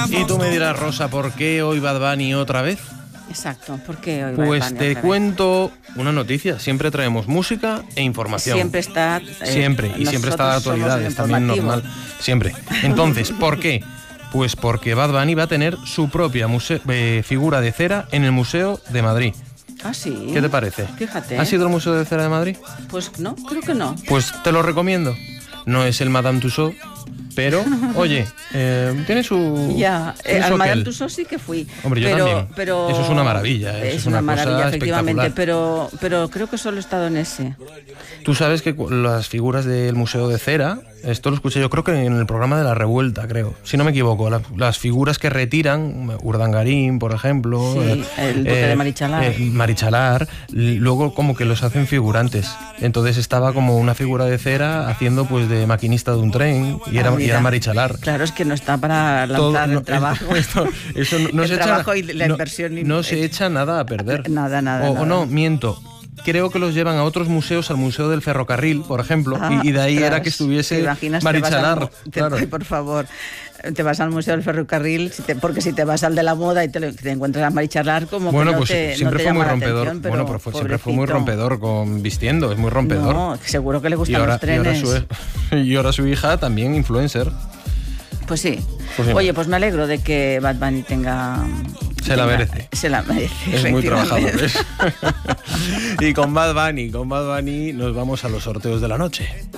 Y tú me dirás, Rosa, ¿por qué hoy Bad Bunny otra vez? Exacto, ¿por qué hoy Pues Bad Bunny te otra vez? cuento una noticia. Siempre traemos música e información. Siempre está... Siempre, y siempre está de nosotros somos actualidad, el es también informativo. normal. Siempre. Entonces, ¿por qué? Pues porque Bad Bunny va a tener su propia figura de cera en el Museo de Madrid. Ah, sí. ¿Qué te parece? Fíjate. ¿Has ido al Museo de Cera de Madrid? Pues no, creo que no. Pues te lo recomiendo. No es el Madame Tussauds, pero, oye, tiene su... Ya, tiene su al Madame aquel. Tussauds sí que fui. Hombre, yo también. Eso es una maravilla, eso Es una maravilla, cosa efectivamente, espectacular. pero creo que solo he estado en ese. Tú sabes que las figuras del Museo de Cera, esto lo escuché yo creo que en el programa de La Revuelta, creo, si no me equivoco, las figuras que retiran, Urdangarín, por ejemplo, Sí, el duque de Marichalar. Marichalar, luego como que los hacen figurantes. Entonces estaba como una figura de cera haciendo pues de maquinista de un tren y era Marichalar. Claro, es que no está para lanzar el trabajo. Eso no el se trabajo echa, y la inversión. no se echa nada a perder. Nada. O no, miento. Creo que los llevan a otros museos, al Museo del Ferrocarril, por ejemplo, y de ahí era que estuviese Marichalar. Claro. Por favor, te vas al Museo del Ferrocarril, porque si te vas al de la moda y te encuentras a Marichalar, como bueno, que no pues te, siempre no te fue muy llama la rompedor. atención, pero Bueno, pero siempre fue muy pobrecito. rompedor vistiendo, es muy rompedor. No, seguro que le gustan los trenes. Y ahora su hija también influencer. Pues sí. Pues sí. Oye, pues me alegro de que Bad Bunny tenga... Se la merece. Se la merece. Es muy trabajador. efectivamente. Y con Bad Bunny nos vamos a los sorteos de la noche.